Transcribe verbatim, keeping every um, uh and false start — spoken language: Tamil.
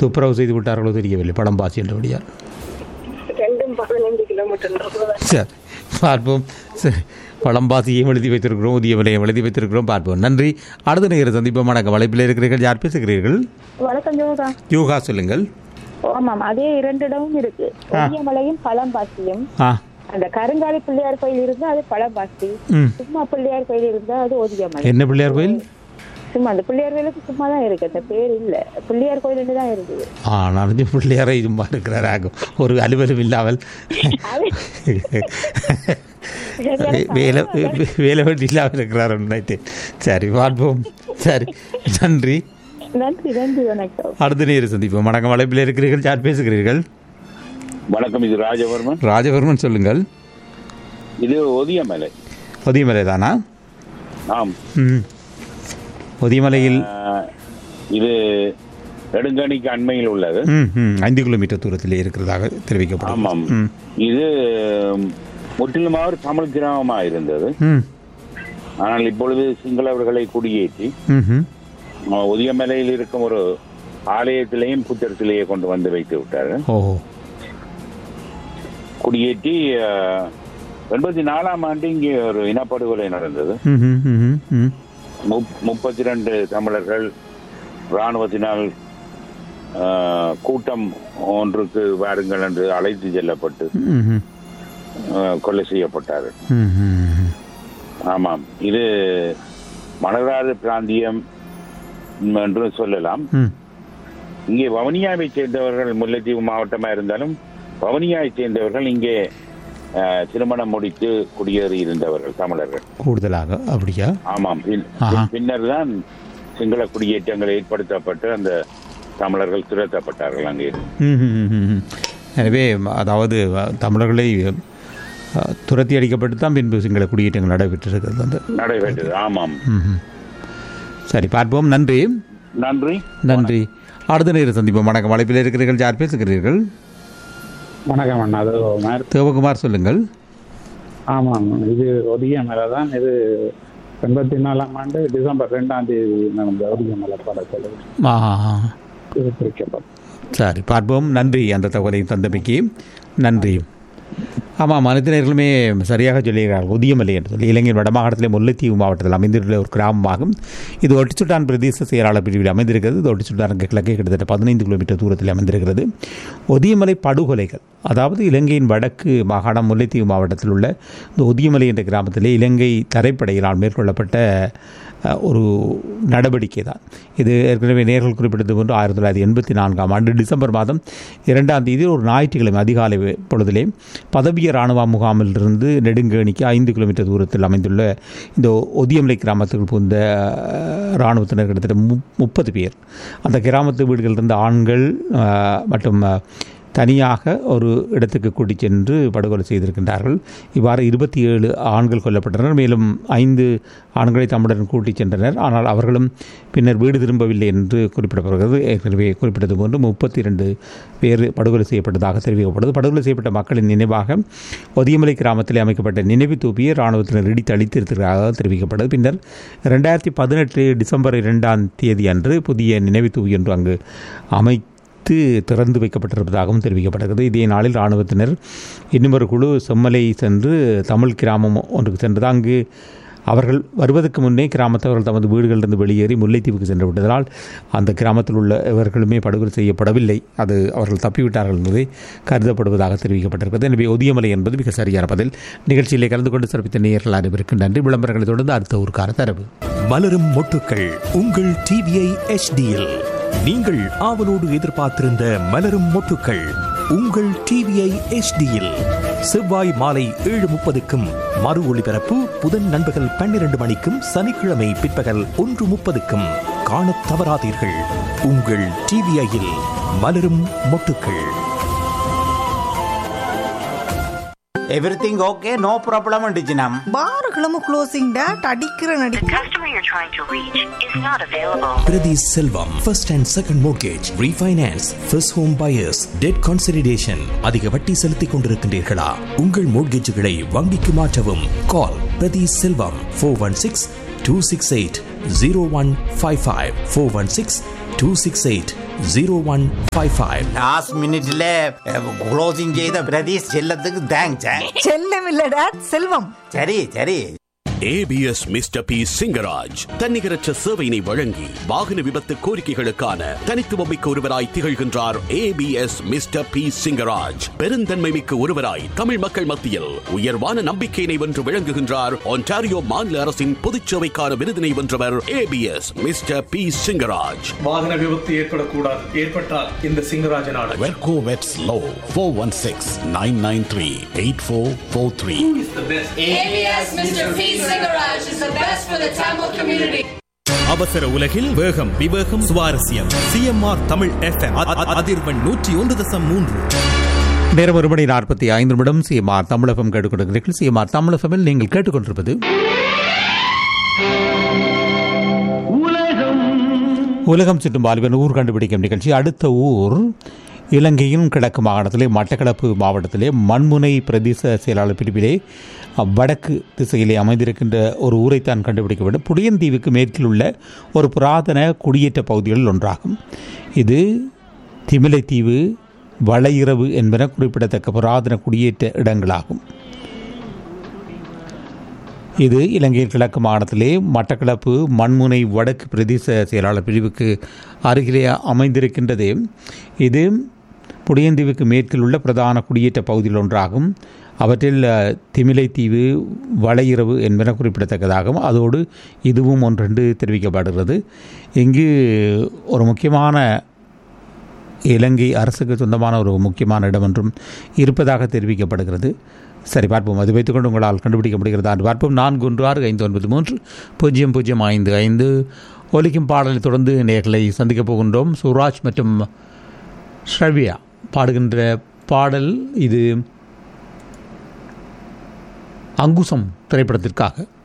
துப்புரவு செய்து விட்டார்களோ தெரியவில்லை. பழம்பாசி என்றபடியால் ரெண்டும் பதினைந்து கிலோமீட்டர். சரி பார்ப்போம். சரி, பழம்பாசியையும் எழுதி வைத்திருக்கிறோம், உதியமலையும் எழுதி வைத்திருக்கிறோம். பார்ப்போம். நன்றி. அடுத்த நேரம் சந்திப்போம். வணக்கம். வலைப்பில் இருக்கிறீர்கள். யார் பேசுகிறீர்கள்? வணக்கம் யோகா. யோகா சொல்லுங்கள். ஆமாம், அதே இரண்டு இடமும் இருக்கு. உதியமலையும் பழம்பாசியும். அந்த கருங்காலி பிள்ளையார் கோயில் இருந்தா அது பழம்பாசி, சும்மா பிள்ளையார் கோயில் இருந்தா அது ஒதியமலை. என்ன பிள்ளையார் கோயில்? சும்மா அந்த பிள்ளையார் கோயிலுக்கு சும்மா தான் இருக்கு, அந்த பேர் இல்ல, பிள்ளையார் கோயில் தான் இருக்குது. ஆ நான் பிள்ளையாரை சும்மா இருக்கிறாராகும் ஒரு அலுவலும் இல்லாமல் வேலை வேலை வெட்டி இல்லாமல் இருக்கிறார் நினைத்து. சரி பார்ப்போம். சரி நன்றி. நன்றி நன்றி வணக்கம். அடுத்த நேரம் சந்திப்போம். வணக்கம். வலைப்பில் இருக்கிறீர்கள். யார் பேசுகிறீர்கள்? வணக்கம், இது ராஜவர்மன். ராஜவர்மன் சொல்லுங்கள். இது ஒதியமலை. ஒதியமலை தானா? ஆம். ஒதியமலையில் இது நெடுங்கணிக்கு அண்மையில் உள்ளது. ஐந்து கிலோமீட்டர் தூரத்தில் இருக்கிறதாக தெரிவிக்கப்படும். ஆமாம். இது முற்றிலுமாக தமிழ் கிராமமாக இருந்தது. ஆனால் இப்பொழுது சிங்களவர்களை குடியேற்றி ஒதியமலையில் இருக்கும் ஒரு ஆலயத்திலேயும் புத்தர் சிலையை கொண்டு வந்து வைத்து விட்டார்கள். குடியேற்றி எண்பத்தி நாலாம் ஆண்டு இங்கே ஒரு இனப்படுகொலை நடந்தது. முப்பத்தி ரெண்டு தமிழர்கள் இராணுவத்தினால் கூட்டம் ஒன்றுக்கு வாருங்கள் என்று அழைத்து செல்லப்பட்டு கொலை செய்யப்பட்டார்கள். ஆமாம், இது மணராறு பிராந்தியம் என்று சொல்லலாம். இங்கே வவுனியாவை சேர்ந்தவர்கள், முல்லைத்தீவு மாவட்டமாக இருந்தாலும் வவுனியாவை சேர்ந்தவர்கள் இங்கே திருமணம் முடித்து குடியேறி இருந்தவர்கள் தமிழர்கள் கூடுதலாக. அப்படியா? ஆமாம். பின்னர் தான் சிங்கள குடியேற்றங்கள் ஏற்படுத்தப்பட்டு அந்த தமிழர்கள் துரத்தப்பட்டார்கள் அங்கே. எனவே அதாவது தமிழர்களை துரத்தி அடிக்கப்பட்டு தான் பின்பு சிங்கள குடியேற்றங்கள் நடைபெற்றிருக்கிறது. அந்த நடைபெற்றது. ஆமாம். சரி பார்ப்போம். நன்றி நன்றி நன்றி. அடுத்த நேரம் சந்திப்போம். வணக்கம். வலைப்பில் இருக்கிறீர்கள். யார் பேசுகிறீர்கள்? வணக்கம் அண்ணா. அது தேவகுமார் சொல்லுங்கள். ஆமாம், இது ஒதியமலை தான். இது எண்பத்தி நாலாம் ஆண்டு டிசம்பர் ரெண்டாம் தேதி நடந்த ஒதியமலை படத்தில் இது குறிக்கப்படும். சரி பார்ப்போம். நன்றி அந்த தகவலை தந்தமைக்கு நன்றி. ஆமாம், அனைத்து நேர்களுமே சரியாக சொல்லுகிறார்கள். ஒதியமலை என்று சொல்லி இலங்கையின் வடமாகாணத்திலே முல்லைத்தீவு மாவட்டத்தில் அமைந்துள்ள ஒரு கிராமமாகும். இது ஒட்டிச்சுட்டான் பிரதேச செயலாளர் பிரிவில் அமைந்திருக்கிறது. இது ஒட்டிச்சுட்டானுக்கு கிழக்கே கிட்டத்தட்ட பதினைந்து கிலோமீட்டர் தூரத்தில் அமைந்திருக்கிறது. ஒதியமலை படுகொலைகள், அதாவது இலங்கையின் வடக்கு மாகாணம் முல்லைத்தீவு மாவட்டத்தில் உள்ள இந்த ஒதியமலை என்ற கிராமத்திலே இலங்கை தரைப்படையினால் மேற்கொள்ளப்பட்ட ஒரு நடவடிக்கை தான் இது. ஏற்கனவே நேர்கள் குறிப்பிட்டது போன்று ஆயிரத்தி தொள்ளாயிரத்தி எண்பத்தி நான்காம் ஆண்டு டிசம்பர் மாதம் இரண்டாம் தேதி ஒரு ஞாயிற்றுக்கிழமை அதிகாலை பொழுதிலே பதவிய இராணுவ முகாமிலிருந்து நெடுங்கேணிக்கு ஐந்து கிலோமீட்டர் தூரத்தில் அமைந்துள்ள இந்த ஒதியமலை கிராமத்துக்கு புகுந்த இராணுவத்தினர் கிட்டத்தட்ட முப்பது பேர் அந்த கிராமத்து வீடுகளிலிருந்து ஆண்கள் மற்றும் தனியாக ஒரு இடத்துக்கு கூட்டி சென்று படுகொலை செய்திருக்கின்றார்கள். இவ்வாறு இருபத்தி ஏழு ஆண்கள் கொல்லப்பட்டனர். மேலும் ஐந்து ஆண்களை தம்முடன் கூட்டிச் சென்றனர். ஆனால் அவர்களும் பின்னர் வீடு திரும்பவில்லை என்று குறிப்பிடப்படுகிறது. ஏற்கனவே குறிப்பிட்டது போன்று முப்பத்தி இரண்டு பேர் படுகொலை செய்யப்பட்டதாக தெரிவிக்கப்படுது. படுகொலை செய்யப்பட்ட மக்களின் நினைவாக ஒதியமலை கிராமத்தில் அமைக்கப்பட்ட நினைவு தூபியை இராணுவத்தினர் இடித்து அளித்திருக்கிறதாக தெரிவிக்கப்பட்டது. பின்னர் ரெண்டாயிரத்தி பதினெட்டு டிசம்பர் இரண்டாம் தேதி அன்று புதிய நினைவு தூபி ஒன்று அங்கு அமை திறந்து வைக்கப்பட்டிருப்பதாகவும் தெரிவிக்கப்படுகிறது. இதே நாளில் இராணுவத்தினர் இன்னும் ஒரு குழு செம்மலை சென்று தமிழ் கிராமம் ஒன்றுக்கு சென்றது. அங்கு அவர்கள் வருவதற்கு முன்னே கிராமத்தவர்கள் தமது வீடுகளிலிருந்து வெளியேறி முல்லைத்தீவுக்கு சென்று விட்டதனால் அந்த கிராமத்தில் உள்ள இவர்களுமே படுகொலை செய்யப்படவில்லை. அது அவர்கள் தப்பிவிட்டார்கள் என்பதை கருதப்படுவதாக தெரிவிக்கப்பட்டிருக்கிறது. எனவே ஒதியமலை என்பது மிக சரியான பதில். நிகழ்ச்சியிலே கலந்து கொண்டு சிறப்பித்த நேயர்கள் அனைவருக்கும் நன்றி. விளம்பரங்களை தொடர்ந்து அடுத்த ஊருக்கான தரவு. மலரும் மொட்டுக்கள் உங்கள் டிவிஐ எச்டியில் நீங்கள் ஆவலோடு எதிர்பார்த்திருந்த மலரும் மொட்டுக்கள் உங்கள் டிவிஐ எச்டியில் செவ்வாய் மாலை ஏழு முப்பதுக்கும் மறு ஒளிபரப்பு புதன் நண்பகல் பன்னிரண்டு மணிக்கும் சனிக்கிழமை பிற்பகல் ஒன்று முப்பதுக்கும் காணத் தவறாதீர்கள். உங்கள் டிவிஐயில் மலரும் மொட்டுக்கள். Everything okay, no problem undiginam. பாருகளும் closing date அடிக்கிற நடி. The customer you're trying to reach is not available. Priti Selvam, first and second mortgage, refinance, first home buyers, debt consolidation. அதிக வட்டி செலுத்திக் கொண்டிருக்கின்றீர்களா? உங்கள் மோட்கேஜுகளை வங்கிக்கு மாற்றவும். Call Priti Selvam four one six two six eight zero one five five four one six two six eight zero one five five. Last மினிட்ல க்ளோசிங் செய்த பிரதீஷ் செல்லத்துக்கு தேங்க்ஸ். செல்லம் இல்ல டாட் செல்வம். சரி சரி. ஏபிஎஸ் மிஸ்டர் பி சிங்கராஜ் தன்னிகரற்ற சேவையினை வழங்கி வாகன விபத்து கோரிக்கைகளுக்கான தனித்துவமிக்க ஒருவராய் திகழ்கின்றார். ஏபிஎஸ் மிஸ்டர் பி சிங்கராஜ் பெருந்தன்மை மிக்க ஒருவராய் தமிழ் மக்கள் மத்தியில் உயர்வான நம்பிக்கையினை வென்று விளங்குகின்றார். ஒன்டாரியோ மாநில அரசின் பொதுச்சேவைக்கான விருதினை வென்றவர் ஏபிஎஸ் மிஸ்டர் பி சிங்கராஜ். வாகன விபத்து ஏற்படக்கூடாது, ஏற்பட்டால் இந்த சிங்கராஜன் ஆடு. வெர்கோ வெட்ஸ் low four one six nine nine three eight four four three. ABS mister B Garage is the best for the Tamil community. அவசர உலகில் வேகம் விவேகம் சுவாரஸ்யம். சிஎம்ஆர் தமிழ் எஃப்எம் அதிர்வெண் நூற்றி ஒன்று தசம் மூன்று. நேரம் ஒரு மணி நாற்பத்தி ஐந்து நிமிடம். சிஎம்ஆர் தமிழ் எஃப்எம் கேட்டுக்கொண்டிருக்கிறீர்கள். சிஎம்ஆர் தமிழ் எஃப்எம்மில் நீங்கள் கேட்டுக்கொண்டிருப்பது உலகம் சுற்றும் வாலிபன் ஊர் கண்டுபிடிக்கும் நிகழ்ச்சி. அடுத்த ஊர் இலங்கையின் கிழக்கு மாகாணத்திலே மட்டக்களப்பு மாவட்டத்திலே மண்முனை பிரதேச செயலாளர் பிரிவிலே வடக்கு திசையிலே அமைந்திருக்கின்ற ஒரு ஊரைத்தான் புடியந்திக்க வேண்டும். புளியந்தீவுக்கு மேற்கில் உள்ள ஒரு புராதன குடியேற்ற பகுதிகளில் ஒன்றாகும். இது திமிலைத்தீவு, வளையிறவு என்பன குறிப்பிடத்தக்க புராதன குடியேற்ற இடங்களாகும். இது இலங்கையின் கிழக்கு மாகாணத்திலே மட்டக்களப்பு மண்முனை வடக்கு பிரதேச செயலாளர் பிரிவுக்கு அருகிலே அமைந்திருக்கின்றது. இது புளியந்தீவுக்கு மேற்கில் உள்ள பிரதான குடியேற்ற பகுதியில் ஒன்றாகும். அவற்றில் திமிலைத்தீவு, வளையிறவு என்பன குறிப்பிடத்தக்கதாகும். அதோடு இதுவும் ஒன்றென்று தெரிவிக்கப்படுகிறது. இங்கு ஒரு முக்கியமான இலங்கை அரசுக்கு சொந்தமான ஒரு முக்கியமான இடம் என்றும் இருப்பதாக தெரிவிக்கப்படுகிறது. சரி, பார்ப்போம். அது வைத்துக்கொண்டு உங்களால் கண்டுபிடிக்க முடிகிறதா என்று பார்ப்போம். நான்கு ஒன்று ஆறு ஐந்து ஒன்பது மூன்று பூஜ்ஜியம் பூஜ்ஜியம் ஐந்து ஐந்து. ஒலிக்கும் பாடலை தொடர்ந்து நேர்களை சந்திக்கப் போகின்றோம். சுராஜ் மற்றும் ஸ்ரவ்யா பாடுகின்ற பாடல் இது அங்குசம் திரைப்படத்திற்காக.